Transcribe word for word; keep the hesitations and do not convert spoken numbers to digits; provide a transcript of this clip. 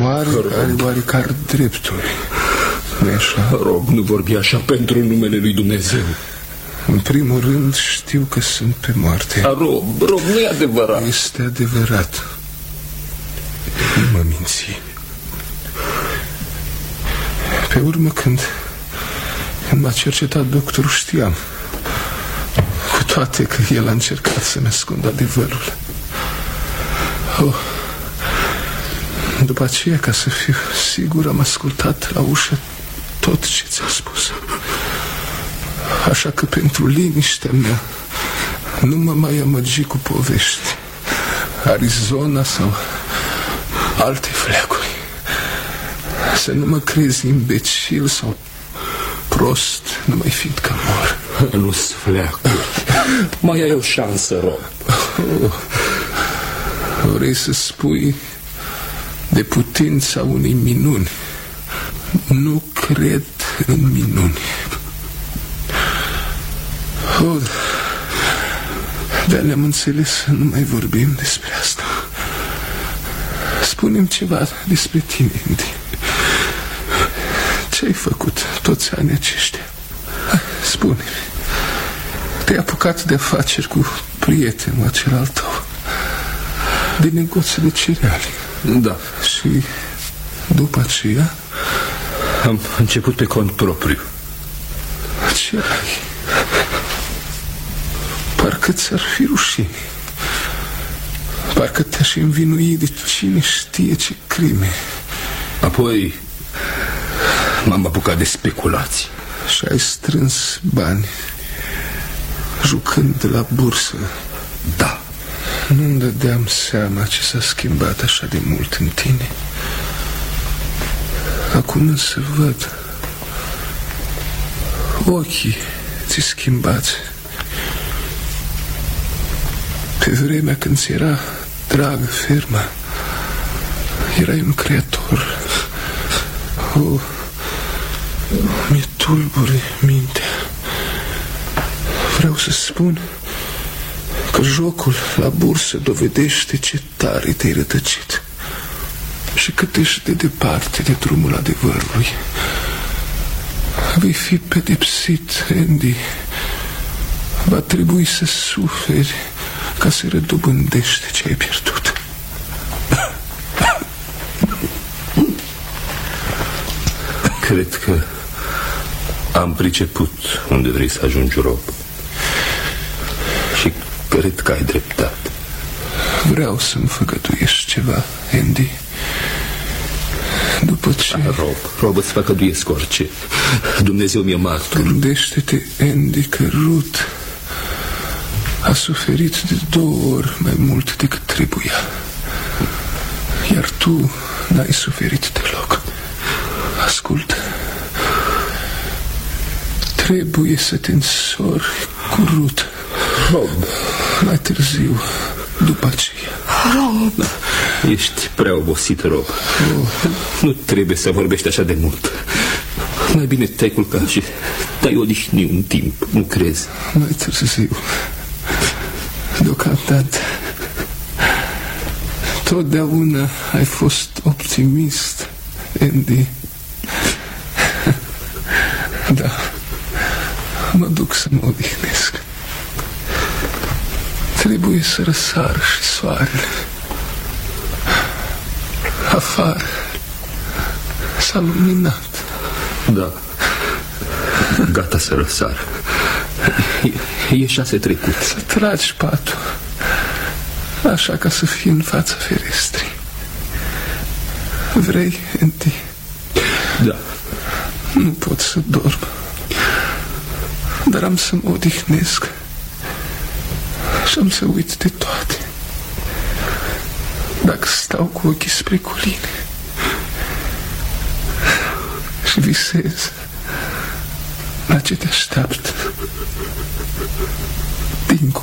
moare are oarecare drepturi. Nu-i așa? Rog, nu vorbi așa pentru numele lui Dumnezeu. În primul rând știu că sunt pe moarte. A, Rob, Rob, nu e adevărat. Este adevărat. Nu mă minți. Pe urmă, când Când m-a cercetat doctorul, știam, cu toate că el a încercat să-mi ascundă adevărul. Oh. După aceea, ca să fiu sigur, am ascultat la ușă tot ce ți-a spus. Așa că pentru liniștea mea nu mă mai amăgi cu povești, Arizona sau alte fleacuri. Să nu mă crezi imbecil sau prost, numai fiindcă mor. Nu-s fleacuri. Mai ai o șansă, Rob. Oh. Vrei să spui de putința unei minuni? Nu cred în minuni. Oh. Dar ne-am înțeles să nu mai vorbim despre asta. Spune-mi ceva despre tine, Andy. Ce ai făcut toți anii aceștia? Spune-mi. Te-ai apucat de afaceri cu prietenul acela al tău, de negoții de cereale. Da. Și după aceea am început pe cont propriu. Ce ai? Parcă ți-ar fi rușine. Parcă te-aș învinui de cine știe ce crime. Apoi m-am apucat de speculații. Și ai strâns bani jucând la bursă. Da. Nu-mi dădeam seama ce s-a schimbat așa de mult în tine. Acum însă văd. Ochii ți schimbați. Pe vremea când ți era dragă ferma, erai un creator. Oh, mi-e tulbure mintea. Vreau să spun că jocul la bursă dovedește ce tare te-ai rătăcit și cât ești de departe de drumul adevărului. Vei fi pedepsit, Andy. Va trebui să suferi ca să redobândești ce ai pierdut. Cred că am priceput unde vrei să ajungi, Rob. Și cred că ai dreptate. Vreau să-mi făgăduiești ceva, Andy. După ce... Rob, Rob, îți făgăduiesc orice. Dumnezeu mi-e martor. Gândește-te, Andy, că Ruth a suferit de două ori mai mult decât trebuia. Iar tu n-ai suferit deloc. Ascultă. Trebuie să te însori cu Ruth. Rob. Mai târziu, după aceea. Rob. Ești prea obosit, Rob. Oh. Nu trebuie să vorbești așa de mult. Mai bine te-ai culcat și te-ai odihnit un timp, nu crezi? Mai târziu. Deocamdată. Totdeauna ai fost optimist, Andy. Da. Mă duc să mă odihnesc. Trebuie să răsară și soarele. Afară s-a luminat. Da. Gata să răsară. E, e șase trecut. Să tragi patul, așa ca să fii în fața ferestrii. Vrei, Andy? Da. Nu pot să dorm, dar am să mă odihnesc și am să uit de toate. Dacă stau cu ochii spre coline și visez la ce te așteaptă dincolo.